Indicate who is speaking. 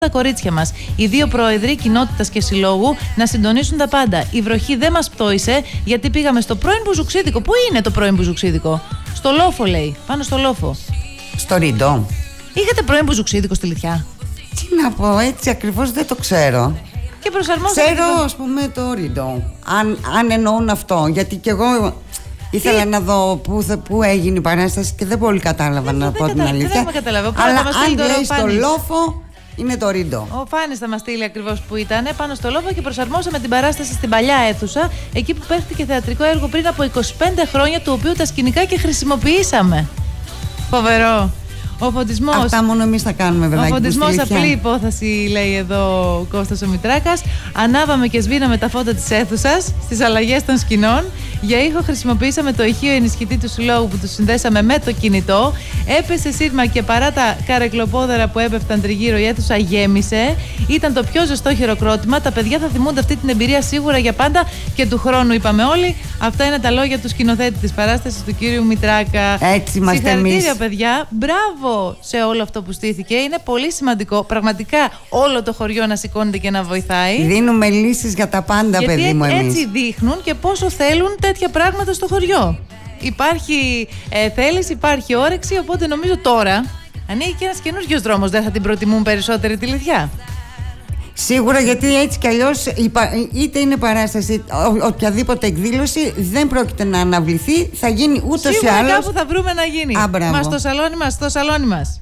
Speaker 1: τα κορίτσια μας, οι δύο πρόεδροι κοινότητας και συλλόγου, να συντονίσουν τα πάντα. Η βροχή δεν μας πτώησε γιατί πήγαμε στο πρώην Μπουζουξίδικο. Πού είναι το πρώην Μπουζουξίδικο? Στο Λόφο, λέει. Πάνω στο Λόφο.
Speaker 2: Στο Ριντό.
Speaker 1: Είχατε πρώην Μπουζουξίδικο στη Λυθιά?
Speaker 2: Τι να πω, έτσι ακριβώς δεν το ξέρω.
Speaker 1: Και προσαρμόσατε.
Speaker 2: Ξέρω, ας πούμε, το Ριντό. Αν εννοούν αυτό. Γιατί κι εγώ ήθελα να δω πού έγινε η παράσταση και δεν πολύ κατάλαβα, να πω την αλήθεια. Αλλά αν λέει στο Λόφο, είναι το Ριντό.
Speaker 1: Ο Φάνης θα μας στείλει ακριβώς που ήταν, πάνω στο Λόφο, και προσαρμόσαμε την παράσταση στην παλιά αίθουσα, εκεί που παίχτηκε θεατρικό έργο πριν από 25 χρόνια, του οποίου τα σκηνικά και χρησιμοποιήσαμε. Φοβερό. Ο φωτισμός.
Speaker 2: Αυτά μόνο εμείς θα κάνουμε, βέβαια.
Speaker 1: Ο φωτισμός, απλή υπόθεση, λέει εδώ ο Κώστας ο Μητράκας. Ανάβαμε και σβήναμε τα φώτα της αίθουσας στις αλλαγές των σκηνών. Για ήχο χρησιμοποιήσαμε το ηχείο ενισχυτή του συλλόγου που το συνδέσαμε με το κινητό. Έπεσε σύρμα και παρά τα καρεκλοπόδερα που έπεφταν τριγύρω, η αίθουσα γέμισε. Ήταν το πιο ζεστό χειροκρότημα. Τα παιδιά θα θυμούνται αυτή την εμπειρία σίγουρα για πάντα και του χρόνου, είπαμε όλοι. Αυτά είναι τα λόγια του σκηνοθέτη της παράστασης, του κύριου Μητράκα.
Speaker 2: Έτσι είμαστε εμείς.
Speaker 1: Συγχαρητήρια, παιδιά. Μπράβο σε όλο αυτό που στήθηκε. Είναι πολύ σημαντικό. Πραγματικά όλο το χωριό να σηκώνεται και να βοηθάει.
Speaker 2: Δίνουμε λύσεις για τα πάντα,
Speaker 1: γιατί
Speaker 2: παιδί μου, εμείς.
Speaker 1: Έτσι δείχνουν και πόσο θέλουν τέτοια πράγματα στο χωριό. Υπάρχει θέληση, υπάρχει όρεξη, οπότε νομίζω τώρα ανοίγει και ένας καινούριος δρόμος. Δεν θα την προτιμούν περισσότεροι τη Λυθιά?
Speaker 2: Σίγουρα, γιατί έτσι κι αλλιώς είτε είναι παράσταση, οποιαδήποτε εκδήλωση δεν πρόκειται να αναβληθεί, θα γίνει ούτως ή άλλως.
Speaker 1: Σίγουρα κάπου θα βρούμε να γίνει.
Speaker 2: Μα
Speaker 1: στο σαλόνι μας.